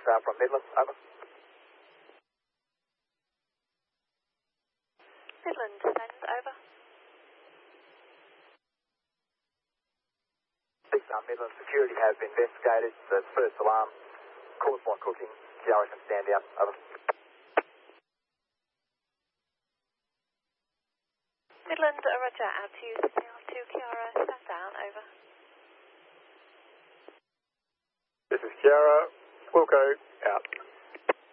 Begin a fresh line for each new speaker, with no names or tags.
from Midland, over.
Midland, send over.
6 Midland security has been investigated. The first alarm caused by cooking. Kiara can stand out, over.
Midland, roger, out to you, CR2 Kiara, stand down, over.
This is Kiara, Wilco,